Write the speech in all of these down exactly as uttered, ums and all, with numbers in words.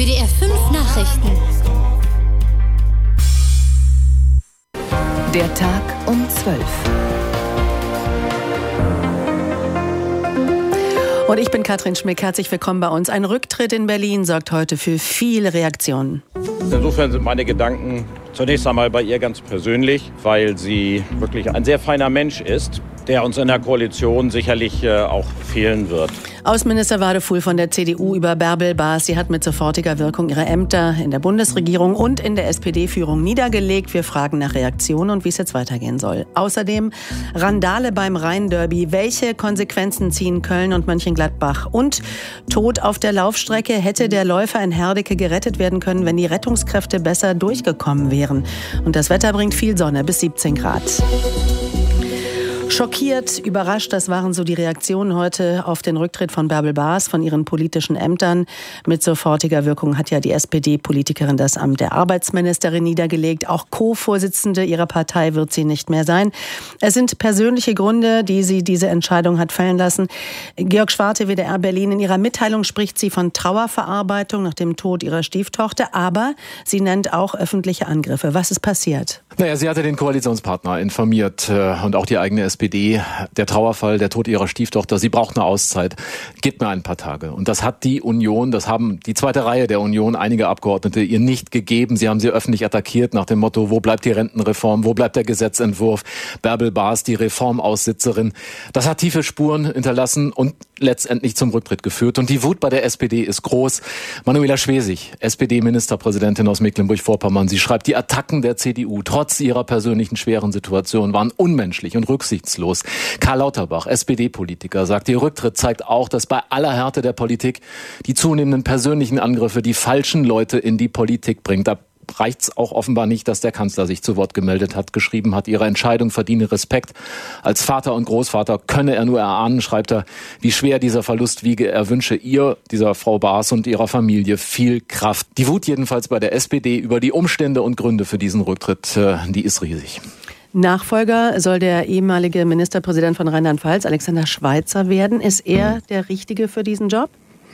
W D R fünf Nachrichten. Der Tag um zwölf. Und ich bin Katrin Schmick. Herzlich willkommen bei uns. Ein Rücktritt in Berlin sorgt heute für viele Reaktionen. Insofern sind meine Gedanken zunächst einmal bei ihr ganz persönlich, weil sie wirklich ein sehr feiner Mensch ist, der uns in der Koalition sicherlich äh, auch fehlen wird. Außenminister Wadefuhl von der C D U über Bärbel Baas. Sie hat mit sofortiger Wirkung ihre Ämter in der Bundesregierung und in der S P D-Führung niedergelegt. Wir fragen nach Reaktionen und wie es jetzt weitergehen soll. Außerdem Randale beim Rhein-Derby. Welche Konsequenzen ziehen Köln und Mönchengladbach? Und Tod auf der Laufstrecke. Hätte der Läufer in Herdecke gerettet werden können, wenn die Rettungskräfte besser durchgekommen wären? Und das Wetter bringt viel Sonne, bis siebzehn Grad. Schockiert, überrascht, das waren so die Reaktionen heute auf den Rücktritt von Bärbel Baas von ihren politischen Ämtern. Mit sofortiger Wirkung hat ja die S P D-Politikerin das Amt der Arbeitsministerin niedergelegt. Auch Co-Vorsitzende ihrer Partei wird sie nicht mehr sein. Es sind persönliche Gründe, die sie diese Entscheidung hat fällen lassen. Georg Schwarte, W D R Berlin, in ihrer Mitteilung spricht sie von Trauerverarbeitung nach dem Tod ihrer Stieftochter, aber sie nennt auch öffentliche Angriffe. Was ist passiert? Naja, sie hatte den Koalitionspartner informiert äh, und auch die eigene S P D. Der Trauerfall, der Tod ihrer Stieftochter, sie braucht eine Auszeit. Gebt mir ein paar Tage. Und das hat die Union, das haben die zweite Reihe der Union, einige Abgeordnete ihr nicht gegeben. Sie haben sie öffentlich attackiert nach dem Motto, wo bleibt die Rentenreform, wo bleibt der Gesetzentwurf? Bärbel Baas, die Reformaussitzerin. Das hat tiefe Spuren hinterlassen und letztendlich zum Rücktritt geführt. Und die Wut bei der S P D ist groß. Manuela Schwesig, S P D-Ministerpräsidentin aus Mecklenburg-Vorpommern, sie schreibt, die Attacken der C D U trotz ihrer persönlichen schweren Situation waren unmenschlich und rücksichtslos. Karl Lauterbach, S P D-Politiker, sagt, ihr Rücktritt zeigt auch, dass bei aller Härte der Politik die zunehmenden persönlichen Angriffe die falschen Leute in die Politik bringt. Da reicht's auch offenbar nicht, dass der Kanzler sich zu Wort gemeldet hat, geschrieben hat, ihre Entscheidung verdiene Respekt. Als Vater und Großvater könne er nur erahnen, schreibt er, wie schwer dieser Verlust wiege. Er wünsche ihr, dieser Frau Baas und ihrer Familie viel Kraft. Die Wut jedenfalls bei der S P D über die Umstände und Gründe für diesen Rücktritt, die ist riesig. Nachfolger soll der ehemalige Ministerpräsident von Rheinland-Pfalz, Alexander Schweitzer, werden. Ist er der Richtige für diesen Job?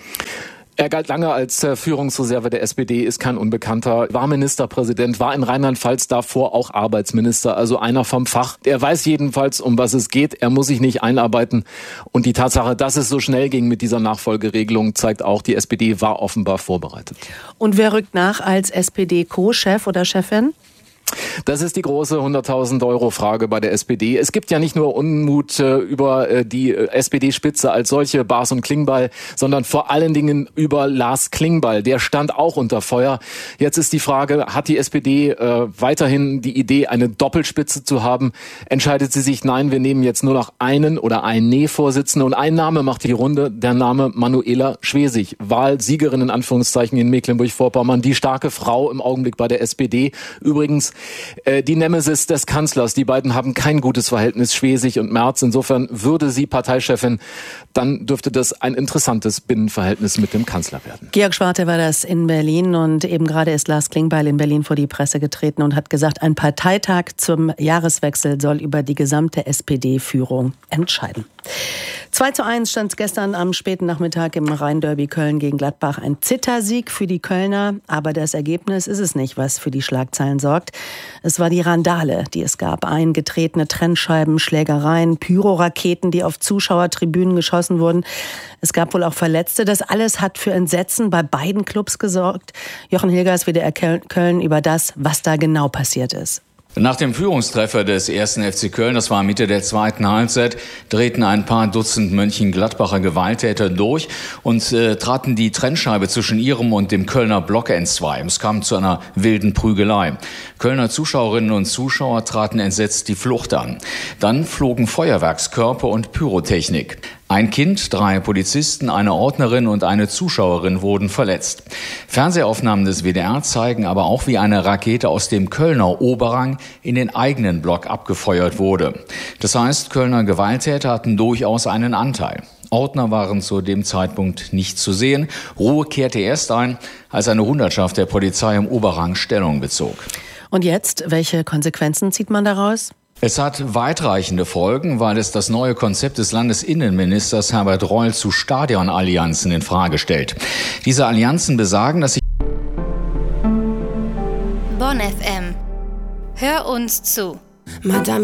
Er galt lange als Führungsreserve der S P D, ist kein Unbekannter, war Ministerpräsident, war in Rheinland-Pfalz davor auch Arbeitsminister, also einer vom Fach. Er weiß jedenfalls, um was es geht, er muss sich nicht einarbeiten. Und die Tatsache, dass es so schnell ging mit dieser Nachfolgeregelung, zeigt auch, die S P D war offenbar vorbereitet. Und wer rückt nach als S P D-Co-Chef oder Chefin? Das ist die große hunderttausend Euro Frage bei der S P D. Es gibt ja nicht nur Unmut äh, über äh, die äh, S P D-Spitze als solche, Baas und Klingbeil, sondern vor allen Dingen über Lars Klingbeil. Der stand auch unter Feuer. Jetzt ist die Frage, hat die S P D äh, weiterhin die Idee, eine Doppelspitze zu haben? Entscheidet sie sich, nein, wir nehmen jetzt nur noch einen oder eine Vorsitzende. Und ein Name macht die Runde, der Name Manuela Schwesig. Wahlsiegerin in Anführungszeichen in Mecklenburg-Vorpommern, die starke Frau im Augenblick bei der S P D. Übrigens die Nemesis des Kanzlers. Die beiden haben kein gutes Verhältnis, Schwesig und Merz. Insofern würde sie Parteichefin, dann dürfte das ein interessantes Binnenverhältnis mit dem Kanzler werden. Georg Schwarte war das in Berlin und eben gerade ist Lars Klingbeil in Berlin vor die Presse getreten und hat gesagt, ein Parteitag zum Jahreswechsel soll über die gesamte S P D-Führung entscheiden. zwei zu eins stand es gestern am späten Nachmittag im Rhein-Derby Köln gegen Gladbach. Ein Zittersieg für die Kölner, aber das Ergebnis ist es nicht, was für die Schlagzeilen sorgt. Es war die Randale, die es gab. Eingetretene Trennscheiben, Schlägereien, Pyroraketen, die auf Zuschauertribünen geschossen wurden. Es gab wohl auch Verletzte. Das alles hat für Entsetzen bei beiden Clubs gesorgt. Jochen Hilgers, W D R Köln, über das, was da genau passiert ist. Nach dem Führungstreffer des ersten F C Köln, das war Mitte der zweiten Halbzeit, drehten ein paar Dutzend Mönchengladbacher Gewalttäter durch und äh, traten die Trennscheibe zwischen ihrem und dem Kölner Block entzwei. Es kam zu einer wilden Prügelei. Kölner Zuschauerinnen und Zuschauer traten entsetzt die Flucht an. Dann flogen Feuerwerkskörper und Pyrotechnik. Ein Kind, drei Polizisten, eine Ordnerin und eine Zuschauerin wurden verletzt. Fernsehaufnahmen des W D R zeigen aber auch, wie eine Rakete aus dem Kölner Oberrang in den eigenen Block abgefeuert wurde. Das heißt, Kölner Gewalttäter hatten durchaus einen Anteil. Ordner waren zu dem Zeitpunkt nicht zu sehen. Ruhe kehrte erst ein, als eine Hundertschaft der Polizei im Oberrang Stellung bezog. Und jetzt, welche Konsequenzen zieht man daraus? Es hat weitreichende Folgen, weil es das neue Konzept des Landesinnenministers Herbert Reul zu Stadionallianzen in Frage stellt. Diese Allianzen besagen, dass sich Bonn F M. Hör uns zu. Madame